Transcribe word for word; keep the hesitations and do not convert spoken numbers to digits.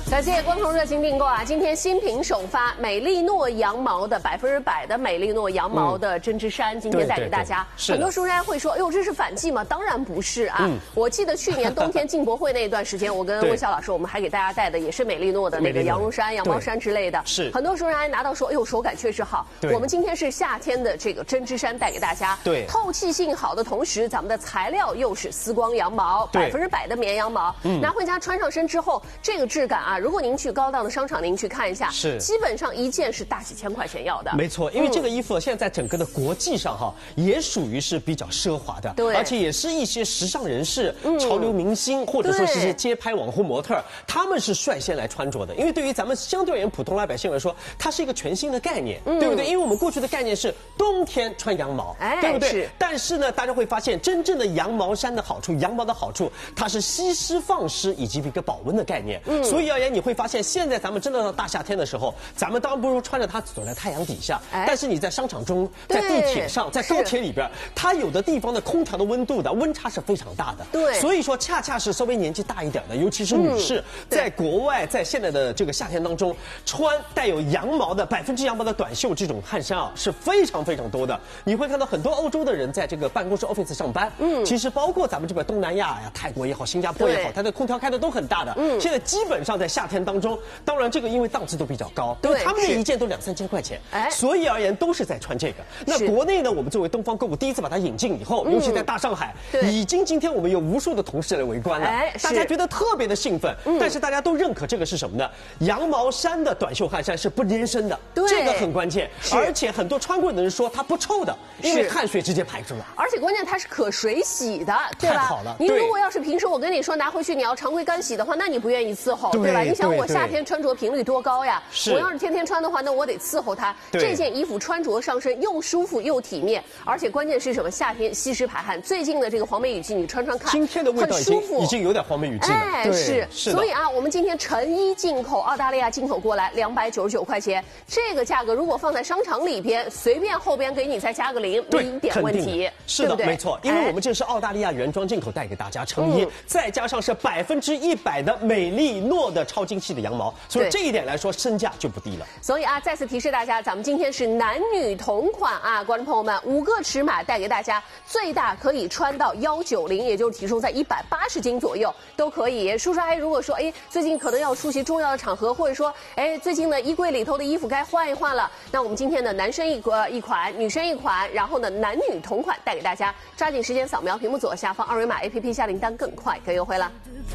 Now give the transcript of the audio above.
感谢光头热情订购啊！今天新品首发，美丽诺羊毛的百分之百的美丽诺羊毛的针织衫，今天带给大家。很多书商会说：“哎呦，这是反季吗？”当然不是啊！嗯、我记得去年冬天进博会那一段时间，我跟魏晓老师，我们还给大家带的也是美丽诺的那个羊绒衫、羊毛衫之类的。是很多书商还拿到说：“哎呦，手感确实好。”我们今天是夏天的这个针织衫带给大家，对，透气性好的同时，咱们的材料又是丝光羊毛，百分之百的绵羊毛，嗯、拿回家穿上身之后，这个质感啊，如果您去高档的商场，您去看一下，是基本上一件是大几千块钱要的。 没错，因为这个衣服现在在整个的国际上哈，也属于是比较奢华的，对，而且也是一些时尚人士、嗯、潮流明星或者说是街拍网红模特，他们是率先来穿着的。因为对于咱们相对而言普通老百姓来说，它是一个全新的概念，嗯、对不对？因为我们过去的概念是冬天穿羊毛，哎、对不对？是。但是呢，大家会发现，真正的羊毛衫的好处，羊毛的好处，它是吸湿放湿以及一个保温的概念。嗯，所以而言，你会发现现在咱们真的到大夏天的时候，咱们当然不如穿着它走在太阳底下，哎、但是你在商场中、在地铁上、在高铁里边，它有的地方的空调的温度的温差是非常大的。对，所以说恰恰是稍微年纪大一点的，尤其是女士，嗯、在国外在现在的这个夏天当中，穿带有羊毛的百分之羊毛的短袖这种汗衫啊，是非常非常多的。你会看到很多欧洲的人在这个办公室 office 上班，嗯，其实包括咱们这边东南亚呀、泰国也好、新加坡也好，它的空调开的都很大的。嗯，现在基本上在夏天当中，当然这个因为档次都比较高，对，他们那一件都两三千块钱，哎，所以而言都是在穿这个。那国内呢，我们作为东方购物第一次把它引进以后，尤其在大上海，已经今天我们有无数的同事来围观了，大家觉得特别的兴奋。但是大家都认可这个是什么呢？羊毛衫的短袖汗衫是不粘身的，这个很关键。而且很多穿过的人说它不臭的，因为汗水直接排出来。 而且关键它是可水洗的，对吧？ 太好了。 你如果要是平时我跟你说拿回去你要常规干洗的话，那你不愿意伺候，对吧？你想我夏天穿着频率多高呀？我要是天天穿的话，那我得伺候它。这件衣服穿着上身又舒服又体面，而且关键是什么？夏天吸湿排汗。最近的这个黄梅雨季，你穿穿看， 今天的味道已经已经有点黄梅雨季了。 哎，是是。所以啊，我们今天成衣进口，澳大利亚进口过来两百九十九块钱，这个价格如果放在商场里边，随便后边给你再加个零，没一点问题。 是的，没错，因为我们这是澳大利亚原装进口带给大家成衣，再加上是百分之一百的美丽诺的超精细的羊毛，所以这一点来说身价就不低了。 所以啊，再次提示大家，咱们今天是男女同款啊，观众朋友们，五个尺码带给大家，最大可以穿到一九零，也就是体重在一百八十斤左右都可以。叔叔阿姨如果说，哎，最近可能要出席重要的场合，或者说，哎，最近呢衣柜里头的衣服该换一换了，那我们今天的男生一个一款，女生一款，然后呢男女同款带给大家，抓紧时间扫描屏幕左下方二维码 A P P 下订单更快更优惠了。